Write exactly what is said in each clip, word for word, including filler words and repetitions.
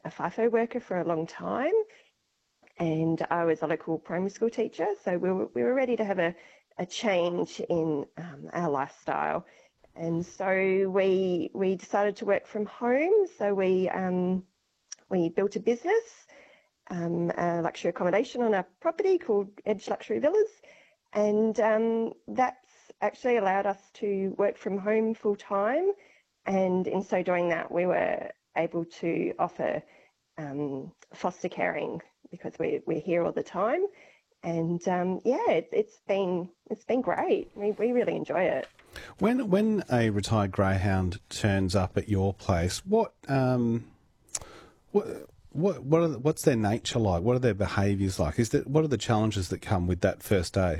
a FIFO worker for a long time, and I was a local primary school teacher, so we were, we were ready to have a, a change in um, our lifestyle. And so we we decided to work from home. So we um, we built a business, um, a luxury accommodation on our property called Edge Luxury Villas, and um, that's actually allowed us to work from home full time. And in so doing that, we were able to offer um, foster caring because we, we're here all the time. And um, yeah, it, it's been it's been great. We we really enjoy it. When when a retired greyhound turns up at your place, what um, what what what are, what's their nature like? What are their behaviours like? Is that what are the challenges that come with that first day?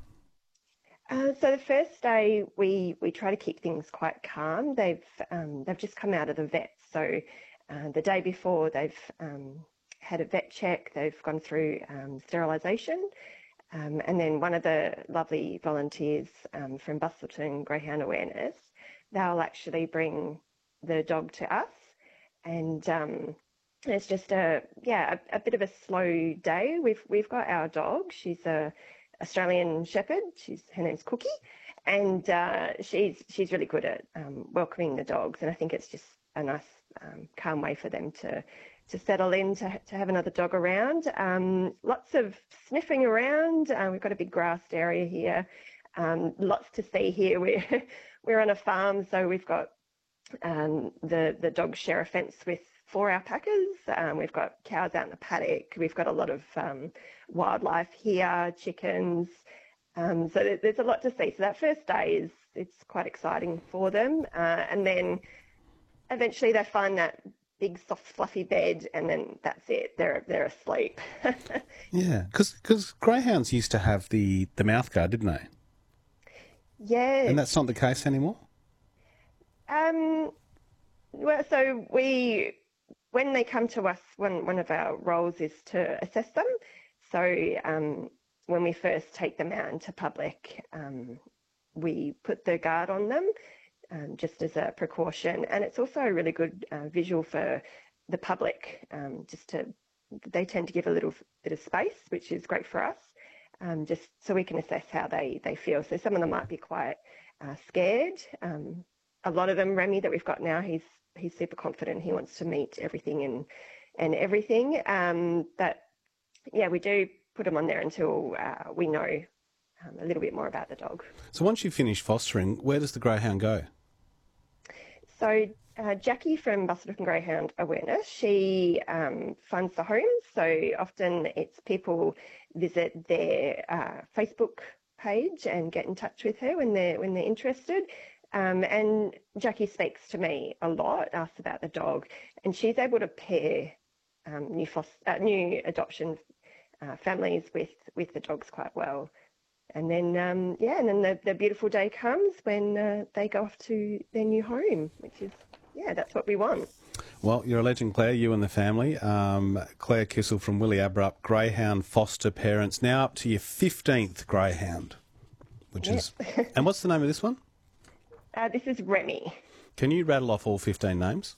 Uh, so the first day, we we try to keep things quite calm. They've um, they've just come out of the vet, so uh, the day before they've um, had a vet check. They've gone through um, sterilisation, um, and then one of the lovely volunteers um, from Bustleton Greyhound Awareness, they'll actually bring the dog to us, and um, it's just a yeah a, a bit of a slow day. We've we've got our dog. She's a Australian Shepherd. She's her name's Cookie, and uh, she's she's really good at um, welcoming the dogs. And I think it's just a nice, um, calm way for them to to settle in to to have another dog around. Um, lots of sniffing around. Uh, we've got a big grassed area here. Um, lots to see here. We're we're on a farm, so we've got um, the the dogs share a fence with four alpacas. Um, we've got cows out in the paddock. We've got a lot of um, wildlife here, chickens. Um, so there, there's a lot to see. So that first day is it's quite exciting for them. Uh, and then eventually they find that big, soft, fluffy bed, and then that's it. They're they're asleep. Yeah, because greyhounds used to have the, the mouth guard, didn't they? Yeah. And that's not the case anymore? Um. Well, so we... When they come to us, one, one of our roles is to assess them. So um, when we first take them out into public, um, we put the guard on them um, just as a precaution. And it's also a really good uh, visual for the public, um, just to, they tend to give a little bit of space, which is great for us, um, just so we can assess how they, they feel. So some of them might be quite uh, scared. Um, a lot of them, Remy, that we've got now, he's he's super confident. He wants to meet everything and and everything. Um, but yeah, we do put him on there until uh, we know um, a little bit more about the dog. So once you finish fostering, where does the greyhound go? So uh, Jackie from Bustleton Greyhound Awareness, she um, funds the homes. So often it's people visit their uh, Facebook page and get in touch with her when they're when they're interested. Um, and Jackie speaks to me a lot, asks about the dog, and she's able to pair um, new, foster, uh, new adoption uh, families with, with the dogs quite well. And then, um, yeah, and then the, the beautiful day comes when uh, they go off to their new home, which is, yeah, that's what we want. Well, you're a legend, Claire, you and the family. Um, Claire Kissel from Willie Abrup, Greyhound foster parents, now up to your fifteenth greyhound, which Yep. is... And what's the name of this one? Uh, this is Remy. Can you rattle off all fifteen names?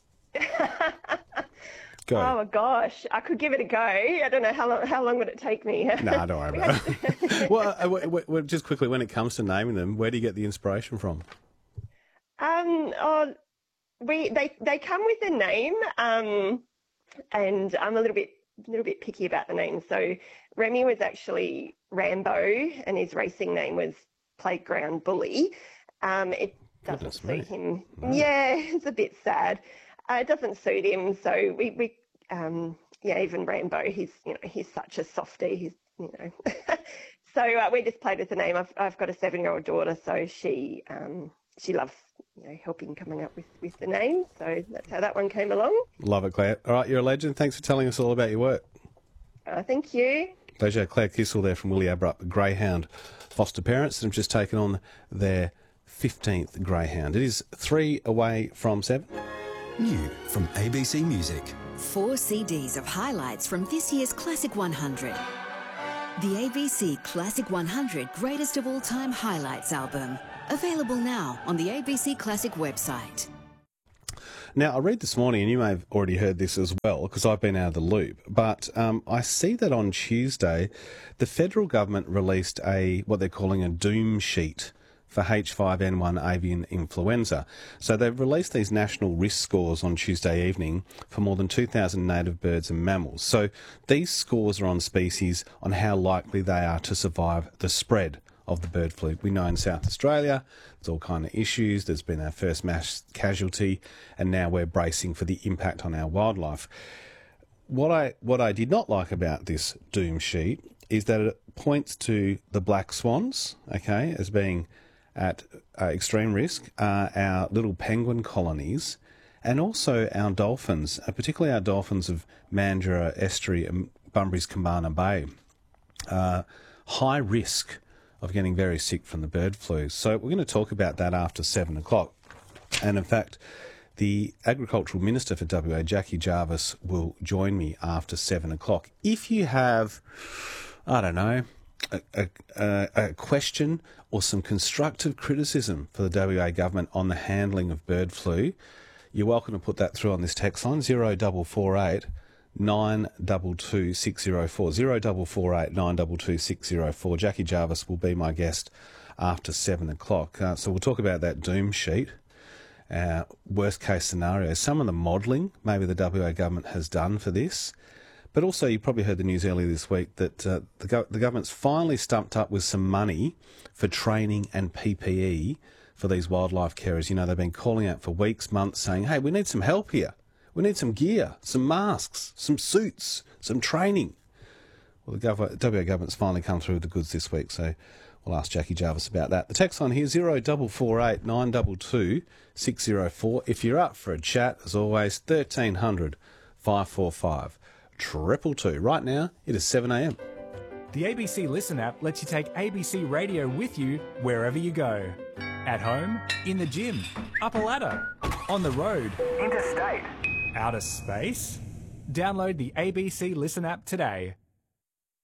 Go. Oh, my gosh. I could give it a go. I don't know how long, how long would it take me. No, nah, don't worry about it. Well, uh, w- w- just quickly, when it comes to naming them, where do you get the inspiration from? Um, oh, we they they come with a name, um, and I'm a little bit little bit picky about the name. So Remy was actually Rambo, and his racing name was Playground Bully. Um, it doesn't Goodness suit me. him. Right. Yeah, it's a bit sad. Uh, it doesn't suit him. So we, we um, yeah, even Rambo, he's, you know, he's such a softie. He's, you know, so uh, we just played with the name. I've, I've got a seven-year-old daughter, so she, um, she loves, you know, helping coming up with, with the name. So that's how that one came along. Love it, Claire. All right, you're a legend. Thanks for telling us all about your work. Uh, thank you. Pleasure. Claire Kissel there from Willie Abrup, Greyhound foster parents that have just taken on their fifteenth greyhound. It is three away from seven. New from A B C Music. Four C Ds of highlights from this year's Classic one hundred. The A B C Classic one hundred Greatest of All Time Highlights album. Available now on the A B C Classic website. Now, I read this morning, and you may have already heard this as well, because I've been out of the loop, but um, I see that on Tuesday, the federal government released a what they're calling a doom sheet for H five N one avian influenza. So they've released these national risk scores on Tuesday evening for more than two thousand native birds and mammals. So these scores are on species on how likely they are to survive the spread of the bird flu. We know in South Australia, there's all kind of issues. There's been our first mass casualty, and now we're bracing for the impact on our wildlife. What I what I did not like about this doom sheet is that it points to the black swans, okay, as being at uh, extreme risk, uh, our little penguin colonies, and also our dolphins, uh, particularly our dolphins of Mandurah Estuary and Bunbury's Kambana Bay. Uh, high risk of getting very sick from the bird flu. So we're going to talk about that after seven o'clock. And in fact, the Agricultural Minister for W A, Jackie Jarvis, will join me after seven o'clock. If you have, I don't know, a, a, a, a question or some constructive criticism for the W A government on the handling of bird flu, you're welcome to put that through on this text line, zero four four eight nine two two six zero four, zero four four eight nine two two six zero four. Jackie Jarvis will be my guest after seven o'clock. Uh, so we'll talk about that doom sheet, uh, worst case scenario, some of the modelling maybe the W A government has done for this. But also, you probably heard the news earlier this week that uh, the, go- the government's finally stumped up with some money for training and P P E for these wildlife carers. You know, they've been calling out for weeks, months, saying, hey, we need some help here. We need some gear, some masks, some suits, some training. Well, the gov- W A government's finally come through with the goods this week, so we'll ask Jackie Jarvis about that. The text line here, zero four four eight nine two two six zero four. If you're up for a chat, as always, thirteen hundred five four five triple two. Right now, it is seven a m. The A B C Listen app lets you take A B C Radio with you wherever you go. At home, in the gym, up a ladder, on the road, interstate, outer space. Download the A B C Listen app today.